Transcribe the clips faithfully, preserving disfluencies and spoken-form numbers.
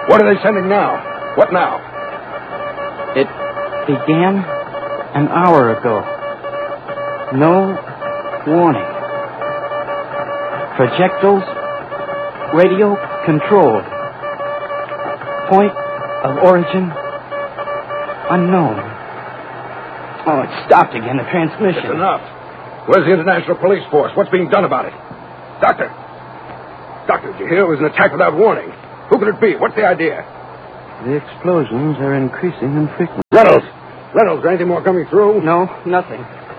What are they sending now? What now? It began an hour ago. No warning. Projectiles radio controlled. Point of origin unknown. Oh, it stopped again, the transmission. It's enough. Where's the International Police Force? What's being done about it? Doctor! Doctor, did you hear? It was an attack without warning. Who could it be? What's the idea? The explosions are increasing in frequency. Reynolds! Reynolds, is anything more coming through? No, nothing.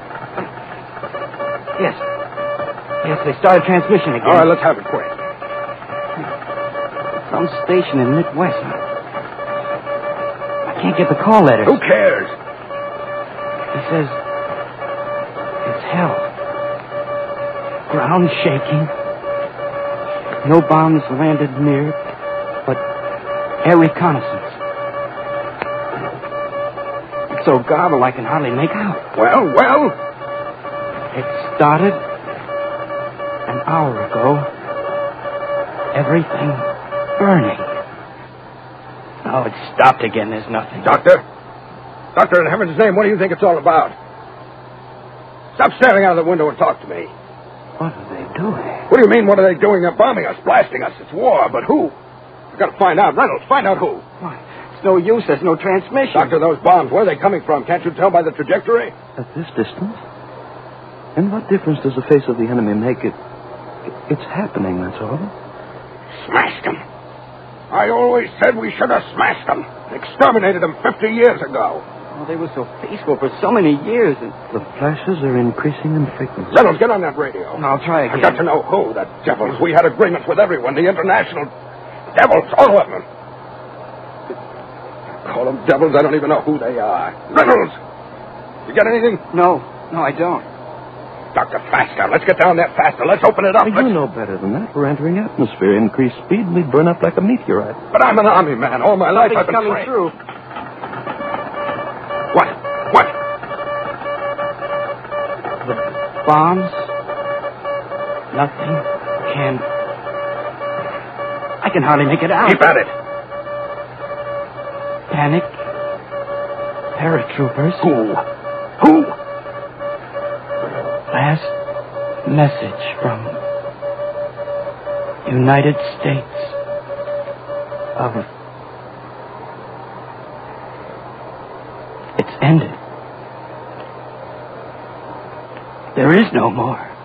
Yes. Yes, they started transmission again. All right, let's have it quick. Some station in Midwest. I can't get the call letters. Who cares? He says it's hell. Ground shaking. No bombs landed near, but air reconnaissance. It's so garbled I can hardly make out. Well, well? It started an hour ago. Everything burning. Oh, it stopped again. There's nothing. Doctor? Doctor, in heaven's name, what do you think it's all about? Stop staring out of the window and talk to me. What are they doing? What do you mean, what are they doing? They're bombing us, blasting us. It's war, but who? We've got to find out. Reynolds, find out who. Why, it's no use. There's no transmission. Doctor, those bombs, where are they coming from? Can't you tell by the trajectory? At this distance? And what difference does the face of the enemy make? It, it's happening, that's all. Smashed them. I always said we should have smashed them. Exterminated them fifty years ago. Oh, they were so peaceful for so many years. And... The flashes are increasing in frequency. Reynolds, get on that radio. I'll try again. I've got to know who. The devils. We had agreements with everyone. The international devils, all of them. Call them devils. I don't even know who they are. Reynolds! You get anything? No. No, I don't. Doctor, faster. Let's get down there faster. Let's open it up. You Let's... know better than that. We're entering atmosphere. Increased speed, we'd burn up like a meteorite. But I'm an army man. All my life I've been coming trained. through. What? What? The bombs. Nothing can... I can hardly make it out. Keep at it. Panic. Paratroopers. Who? Who? Last message from United States of... It's ended. There is no more.